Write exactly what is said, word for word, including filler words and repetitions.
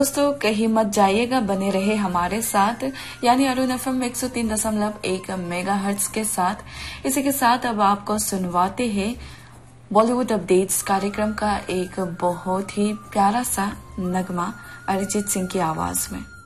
दोस्तों कहीं मत जाइएगा, बने रहे हमारे साथ यानी अरुण एफ एम एक सौ तीन दशमलव एक मेगा हर्ट्ज के साथ। इसी के साथ अब आपको सुनवाते हैं बॉलीवुड अपडेट्स कार्यक्रम का एक बहुत ही प्यारा सा नगमा अरिजीत सिंह की आवाज में।